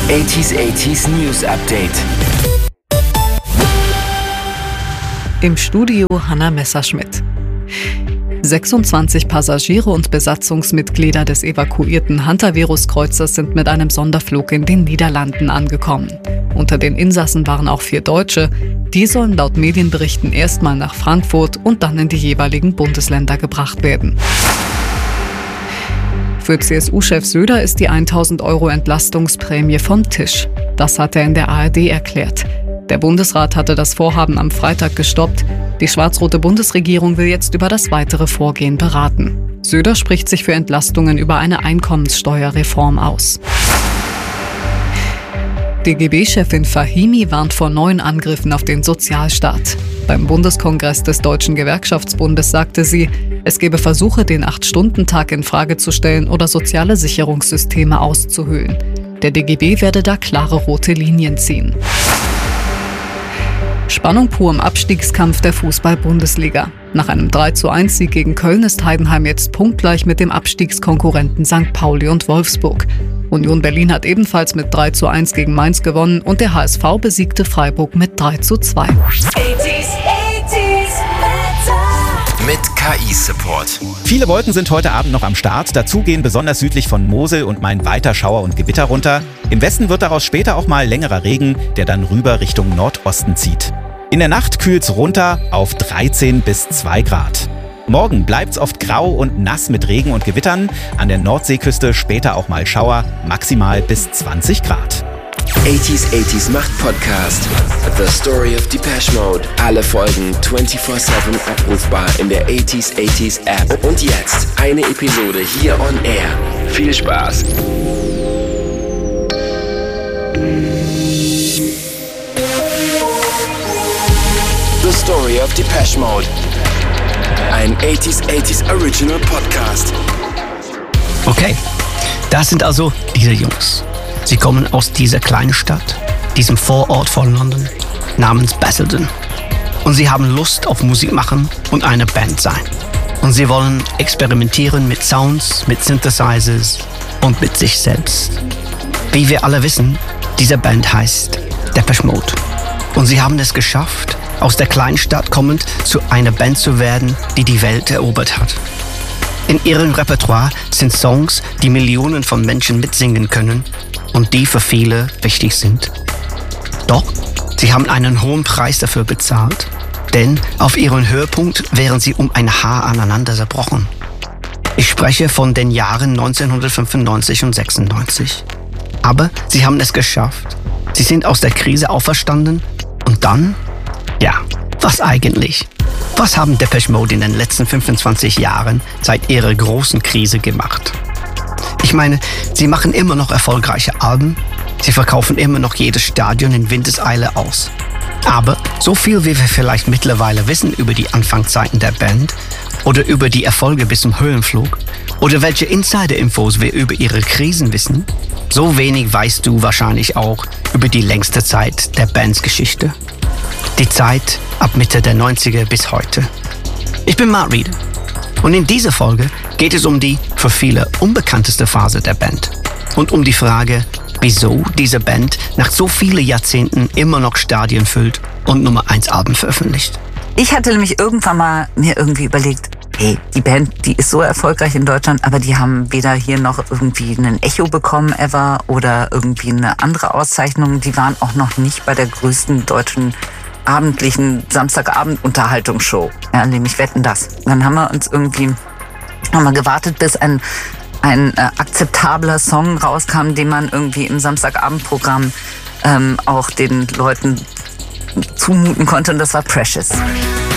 80s News Update. Im Studio Hanna Messerschmidt. 26 Passagiere und Besatzungsmitglieder des evakuierten Hantavirus-Kreuzers sind mit einem Sonderflug in den Niederlanden angekommen. Unter den Insassen waren auch 4 Deutsche. Die sollen laut Medienberichten erstmal nach Frankfurt und dann in die jeweiligen Bundesländer gebracht werden. Für CSU-Chef Söder ist die 1.000 € Entlastungsprämie vom Tisch. Das hat er in der ARD erklärt. Der Bundesrat hatte das Vorhaben am Freitag gestoppt. Die schwarz-rote Bundesregierung will jetzt über das weitere Vorgehen beraten. Söder spricht sich für Entlastungen über eine Einkommenssteuerreform aus. DGB-Chefin Fahimi warnt vor neuen Angriffen auf den Sozialstaat. Beim Bundeskongress des Deutschen Gewerkschaftsbundes sagte sie, es gebe Versuche, den 8-Stunden-Tag in Frage zu stellen oder soziale Sicherungssysteme auszuhöhlen. Der DGB werde da klare rote Linien ziehen. Spannung pur im Abstiegskampf der Fußball-Bundesliga. Nach einem 3:1-Sieg gegen Köln ist Heidenheim jetzt punktgleich mit dem Abstiegskonkurrenten St. Pauli und Wolfsburg. Union Berlin hat ebenfalls mit 3:1 gegen Mainz gewonnen und der HSV besiegte Freiburg mit 3:2. Mit KI-Support. Viele Wolken sind heute Abend noch am Start. Dazu gehen besonders südlich von Mosel und Main weiter Schauer und Gewitter runter. Im Westen wird daraus später auch mal längerer Regen, der dann rüber Richtung Nordosten zieht. In der Nacht kühlt's runter auf 13 bis 2 Grad. Morgen bleibt's oft grau und nass mit Regen und Gewittern. An der Nordseeküste später auch mal Schauer, maximal bis 20 Grad. 80s Macht Podcast. The Story of Depeche Mode. Alle Folgen 24/7 abrufbar in der 80s App. Und jetzt eine Episode hier on air. Viel Spaß. The Story of Depeche Mode. Ein 80s Original Podcast. Okay, das sind also diese Jungs. Sie kommen aus dieser kleinen Stadt, diesem Vorort von London, namens Basildon. Und sie haben Lust auf Musik machen und eine Band sein. Und sie wollen experimentieren mit Sounds, mit Synthesizers und mit sich selbst. Wie wir alle wissen, diese Band heißt Depeche Mode. Und sie haben es geschafft, aus der kleinen Stadt kommend zu einer Band zu werden, die die Welt erobert hat. In ihrem Repertoire sind Songs, die Millionen von Menschen mitsingen können und die für viele wichtig sind. Doch sie haben einen hohen Preis dafür bezahlt, denn auf ihren Höhepunkt wären sie um ein Haar aneinander zerbrochen. Ich spreche von den Jahren 1995 und 96. Aber sie haben es geschafft. Sie sind aus der Krise auferstanden und dann, ja, was eigentlich? Was haben Depeche Mode in den letzten 25 Jahren seit ihrer großen Krise gemacht? Ich meine, sie machen immer noch erfolgreiche Alben, sie verkaufen immer noch jedes Stadion in Windeseile aus. Aber so viel wie wir vielleicht mittlerweile wissen über die Anfangszeiten der Band oder über die Erfolge bis zum Höhenflug oder welche Insider-Infos wir über ihre Krisen wissen, so wenig weißt du wahrscheinlich auch über die längste Zeit der Bands Geschichte. Die Zeit ab Mitte der 90er bis heute. Ich bin Mark Reeder und in dieser Folge geht es um die für viele unbekannteste Phase der Band und um die Frage, wieso diese Band nach so vielen Jahrzehnten immer noch Stadien füllt und Nummer 1 Alben veröffentlicht. Ich hatte nämlich irgendwann mal mir irgendwie überlegt, hey, die Band, die ist so erfolgreich in Deutschland, aber die haben weder hier noch irgendwie einen Echo bekommen ever oder irgendwie eine andere Auszeichnung. Die waren auch noch nicht bei der größten deutschen abendlichen Samstagabend-Unterhaltungsshow. Ja, nämlich Wetten, das. Dann haben wir gewartet, bis ein akzeptabler Song rauskam, den man irgendwie im Samstagabendprogramm auch den Leuten zumuten konnte, und das war Precious.